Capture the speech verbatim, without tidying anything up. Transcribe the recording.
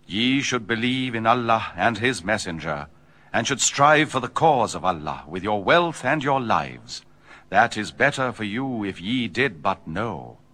Ye should believe in Allah and his messenger, and should strive for the cause of Allah with your wealth and your lives. That is better for you if ye did but know.